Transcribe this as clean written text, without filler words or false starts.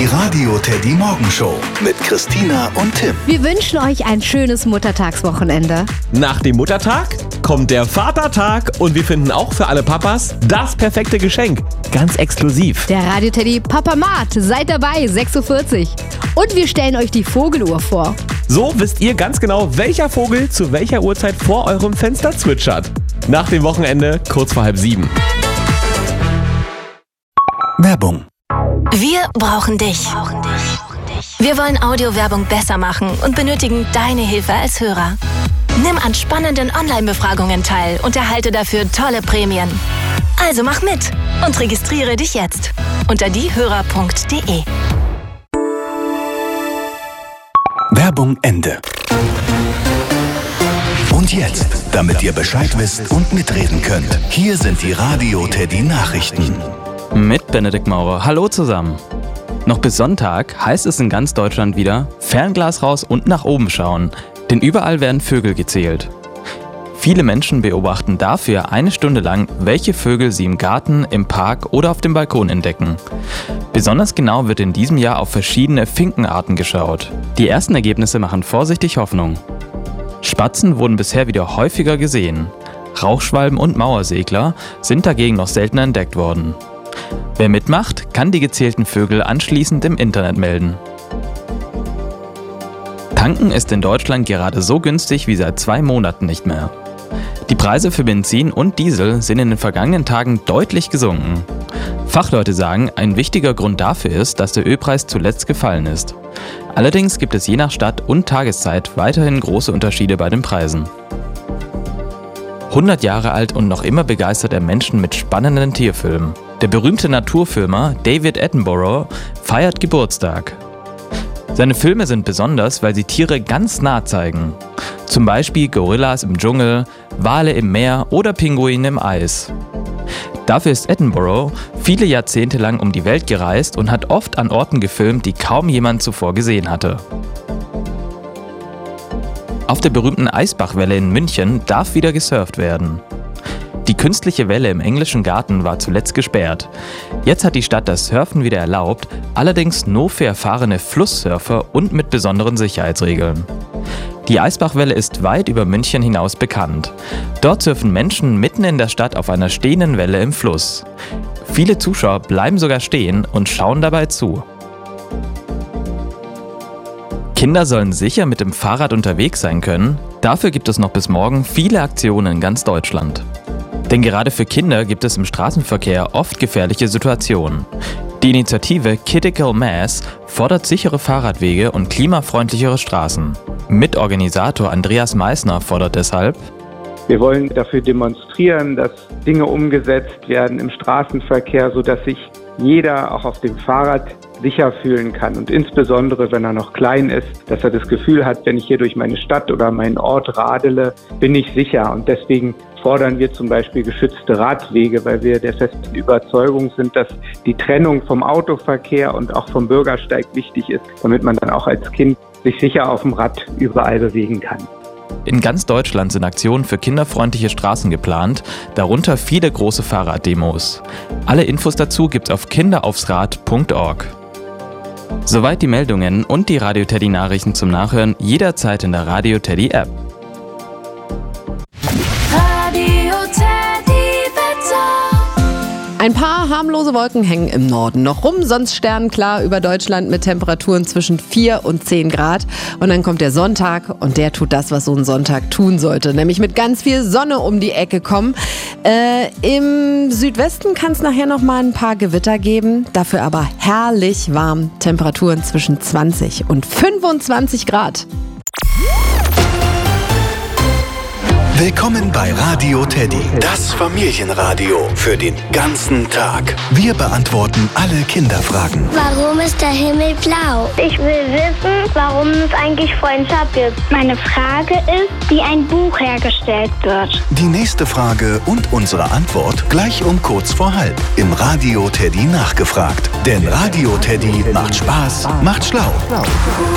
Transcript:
Radio Teddy Morgenshow mit Christina und Tim. Wir wünschen euch ein schönes Muttertagswochenende. Nach dem Muttertag kommt der Vatertag und wir finden auch für alle Papas das perfekte Geschenk. Ganz exklusiv. Der Radio Teddy Papamat, seid dabei, 6:40 Uhr. Und wir stellen euch die Vogeluhr vor. So wisst ihr ganz genau, welcher Vogel zu welcher Uhrzeit vor eurem Fenster zwitschert. Nach dem Wochenende kurz vor 6:30. Werbung. Wir brauchen dich. Wir wollen Audiowerbung besser machen und benötigen deine Hilfe als Hörer. Nimm an spannenden Online-Befragungen teil und erhalte dafür tolle Prämien. Also mach mit und registriere dich jetzt unter diehörer.de. Werbung Ende. Und jetzt, damit ihr Bescheid wisst und mitreden könnt, hier sind die Radio Teddy Nachrichten. Mit Benedikt Maurer. Hallo zusammen. Noch bis Sonntag heißt es in ganz Deutschland wieder Fernglas raus und nach oben schauen, denn überall werden Vögel gezählt. Viele Menschen beobachten dafür 1 Stunde lang, welche Vögel sie im Garten, im Park oder auf dem Balkon entdecken. Besonders genau wird in diesem Jahr auf verschiedene Finkenarten geschaut. Die ersten Ergebnisse machen vorsichtig Hoffnung. Spatzen wurden bisher wieder häufiger gesehen. Rauchschwalben und Mauersegler sind dagegen noch seltener entdeckt worden. Wer mitmacht, kann die gezählten Vögel anschließend im Internet melden. Tanken ist in Deutschland gerade so günstig wie seit 2 Monaten nicht mehr. Die Preise für Benzin und Diesel sind in den vergangenen Tagen deutlich gesunken. Fachleute sagen, ein wichtiger Grund dafür ist, dass der Ölpreis zuletzt gefallen ist. Allerdings gibt es je nach Stadt und Tageszeit weiterhin große Unterschiede bei den Preisen. 100 Jahre alt und noch immer begeistert er Menschen mit spannenden Tierfilmen. Der berühmte Naturfilmer David Attenborough feiert Geburtstag. Seine Filme sind besonders, weil sie Tiere ganz nah zeigen. Zum Beispiel Gorillas im Dschungel, Wale im Meer oder Pinguine im Eis. Dafür ist Attenborough viele Jahrzehnte lang um die Welt gereist und hat oft an Orten gefilmt, die kaum jemand zuvor gesehen hatte. Auf der berühmten Eisbachwelle in München darf wieder gesurft werden. Die künstliche Welle im englischen Garten war zuletzt gesperrt. Jetzt hat die Stadt das Surfen wieder erlaubt, allerdings nur für erfahrene Flusssurfer und mit besonderen Sicherheitsregeln. Die Eisbachwelle ist weit über München hinaus bekannt. Dort surfen Menschen mitten in der Stadt auf einer stehenden Welle im Fluss. Viele Zuschauer bleiben sogar stehen und schauen dabei zu. Kinder sollen sicher mit dem Fahrrad unterwegs sein können. Dafür gibt es noch bis morgen viele Aktionen in ganz Deutschland. Denn gerade für Kinder gibt es im Straßenverkehr oft gefährliche Situationen. Die Initiative Critical Mass fordert sichere Fahrradwege und klimafreundlichere Straßen. Mitorganisator Andreas Meissner fordert deshalb: Wir wollen dafür demonstrieren, dass Dinge umgesetzt werden im Straßenverkehr, sodass sich jeder auch auf dem Fahrrad sicher fühlen kann. Und insbesondere, wenn er noch klein ist, dass er das Gefühl hat, wenn ich hier durch meine Stadt oder meinen Ort radele, bin ich sicher. Und deswegen fordern wir zum Beispiel geschützte Radwege, weil wir der festen Überzeugung sind, dass die Trennung vom Autoverkehr und auch vom Bürgersteig wichtig ist, damit man dann auch als Kind sich sicher auf dem Rad überall bewegen kann. In ganz Deutschland sind Aktionen für kinderfreundliche Straßen geplant, darunter viele große Fahrraddemos. Alle Infos dazu gibt's auf kinderaufsrad.org. Soweit die Meldungen und die Radio Teddy Nachrichten zum Nachhören jederzeit in der Radio Teddy App. Ein paar harmlose Wolken hängen im Norden noch rum, sonst sternenklar über Deutschland mit Temperaturen zwischen 4 und 10 Grad. Und dann kommt der Sonntag und der tut das, was so ein Sonntag tun sollte, nämlich mit ganz viel Sonne um die Ecke kommen. Im Südwesten kann es nachher noch mal ein paar Gewitter geben, dafür aber herrlich warm. Temperaturen zwischen 20 und 25 Grad. Willkommen bei Radio Teddy, das Familienradio für den ganzen Tag. Wir beantworten alle Kinderfragen. Warum ist der Himmel blau? Ich will wissen, warum es eigentlich Freundschaft gibt. Meine Frage ist, wie ein Buch hergestellt wird. Die nächste Frage und unsere Antwort gleich um kurz vor halb im Radio Teddy nachgefragt. Denn Radio Teddy macht Spaß, macht schlau.